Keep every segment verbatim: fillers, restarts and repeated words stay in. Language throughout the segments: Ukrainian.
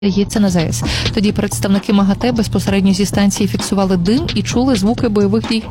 Їдеться на ЗАЕС. Тоді представники МАГАТЕ безпосередньо зі станції фіксували дим і чули звуки бойових дій.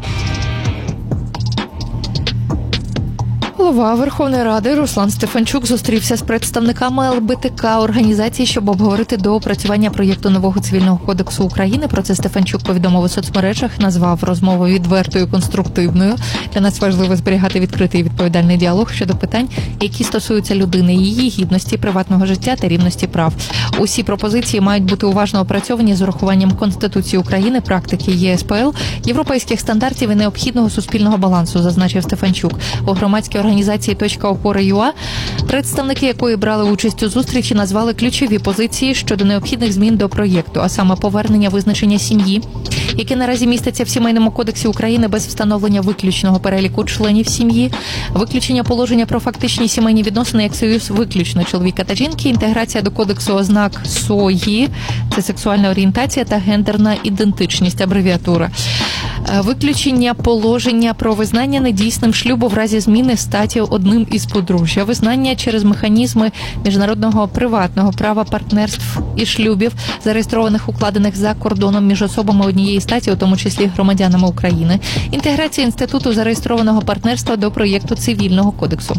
Голова Верховної Ради Руслан Стефанчук зустрівся з представниками ел ге бе те ка організацій, щоб обговорити доопрацювання проєкту нового Цивільного кодексу України. Про це Стефанчук повідомив у соцмережах, назвав розмову відвертою, конструктивною. Для нас важливо зберігати відкритий і відповідальний діалог щодо питань, які стосуються людини, її гідності, приватного життя та рівності прав. Усі пропозиції мають бути уважно опрацьовані з урахуванням Конституції України, практики є ес пе ел, європейських стандартів і необхідного суспільного балансу, зазначив Стефанчук. У громадській організації «Точка опори ю а», представники якої брали участь у зустрічі, назвали ключові позиції щодо необхідних змін до проєкту, а саме повернення визначення сім'ї, яке наразі міститься в Сімейному кодексі України без встановлення виключного переліку членів сім'ї, виключення положення про фактичні сімейні відносини як союз виключно чоловіка та жінки, інтеграція до кодексу ознак СОЄ, це сексуальна орієнтація та гендерна ідентичність, абревіатура. Виключення положення про визнання недійсним шлюбу в разі зміни статі одним із подружжя, визнання через механізми міжнародного приватного права партнерств і шлюбів, зареєстрованих укладених за кордоном між особами однієї статі, у тому числі громадянами України, інтеграція інституту зареєстрованого партнерства до проєкту Цивільного кодексу.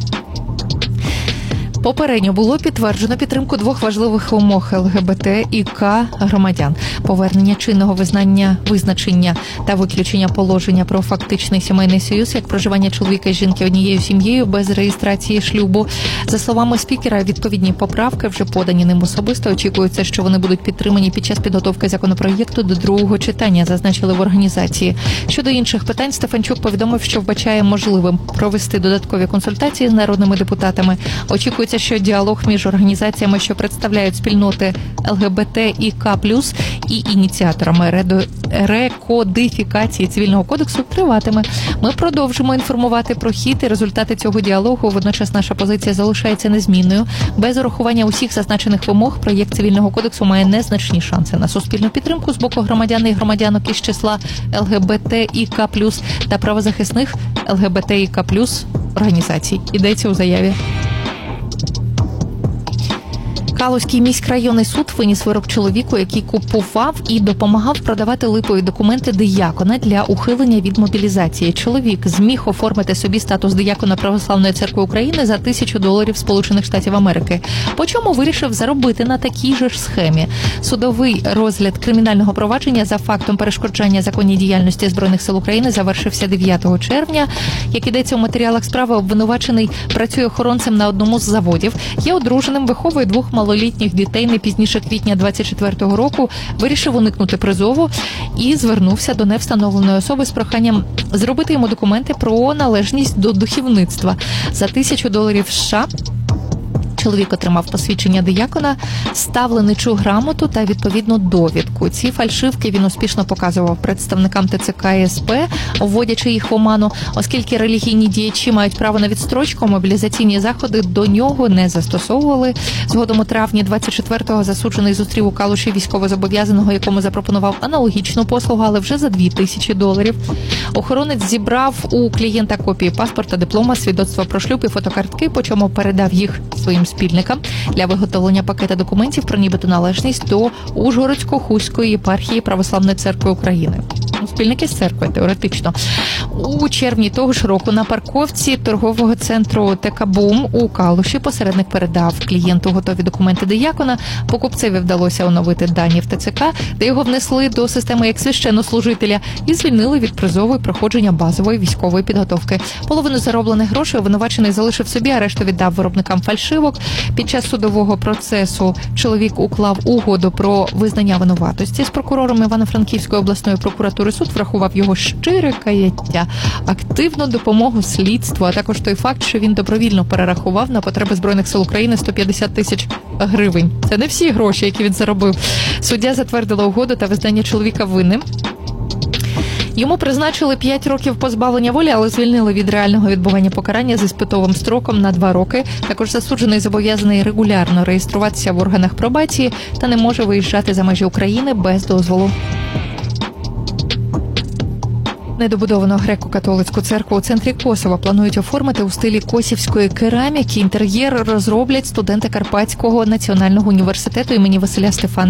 Попередньо було підтверджено підтримку двох важливих вимог ел ге бе те і ка громадян: повернення чинного визнання, визначення та виключення положення про фактичний сімейний союз як проживання чоловіка і жінки однією сім'єю без реєстрації шлюбу. За словами спікера, відповідні поправки вже подані ним особисто. Очікується, що вони будуть підтримані під час підготовки законопроєкту до другого читання, зазначили в організації. Щодо інших питань, Стефанчук повідомив, що вбачає можливим провести додаткові консультації з народними депутатами. Очікується, що діалог між організаціями, що представляють спільноти ел ге бе те і ка плюс, і ініціаторами рекодифікації Цивільного кодексу триватиме. Ми продовжимо інформувати про хід і результати цього діалогу. Водночас наша позиція залишається незмінною. Без урахування усіх зазначених вимог проєкт Цивільного кодексу має незначні шанси на суспільну підтримку з боку громадян і громадянок із числа ел ге бе те і ка плюс та правозахисних ел ге бе те і ка плюс організацій. Йдеться у заяві. Калузький міськрайонний суд виніс вирок чоловіку, який купував і допомагав продавати липові документи диякона для ухилення від мобілізації. Чоловік зміг оформити собі статус диякона Православної церкви України за тисячу доларів Сполучених Штатів Америки. По чому вирішив заробити на такій же ж схемі. Судовий розгляд кримінального провадження за фактом перешкоджання законній діяльності Збройних сил України завершився дев'ятого червня. Як ідеться у матеріалах справи, обвинувачений працює охоронцем на одному з заводів, є одруженим, виховує двох малолітніх літніх дітей. Не пізніше квітня двадцять четвертого року вирішив уникнути призову і звернувся до невстановленої особи з проханням зробити йому документи про належність до духовництва. За тисячу доларів США чоловік отримав посвідчення диякона, ставленичу грамоту та відповідну довідку. Ці фальшивки він успішно показував представникам те це ка і ес пе, вводячи їх в оману. Оскільки релігійні діячі мають право на відстрочку, мобілізаційні заходи до нього не застосовували. Згодом у травні двадцять четвертого засуджений зустрів у Калуші військовозобов'язаного, якому запропонував аналогічну послугу, але вже за дві тисячі доларів. Охоронець зібрав у клієнта копії паспорта, диплома, свідоцтва про шлюб і фотокартки, по чому передав їх своїм спільникам для виготовлення пакета документів про нібито належність до Ужгородсько-Хуської єпархії Православної церкви України. Спільники з церкви, теоретично. У червні того ж року на парковці торгового центру те ка Бум у Калуші посередник передав клієнту готові документи диякона. Покупцеві вдалося оновити дані в те це ка, де його внесли до системи як священнослужителя і звільнили від призову і проходження базової військової підготовки. Половину зароблених грошей обвинувачений залишив собі, а решту віддав виробникам фальшивок. Під час судового процесу чоловік уклав угоду про визнання винуватості з прокурором Івано-Франківської обласної прокуратури. Суд врахував його щире каяття, активну допомогу слідству, а також той факт, що він добровільно перерахував на потреби Збройних сил України сто п'ятдесят тисяч гривень. Це не всі гроші, які він заробив. Суддя затвердила угоду та визнання чоловіка винним. Йому призначили п'ять років позбавлення волі, але звільнили від реального відбування покарання з іспитовим строком на два роки. Також засуджений зобов'язаний регулярно реєструватися в органах пробації та не може виїжджати за межі України без дозволу. Недобудовану греко-католицьку церкву у центрі Косова планують оформити у стилі косівської кераміки. Інтер'єр розроблять студенти Карпатського національного університету імені Василя Стефановича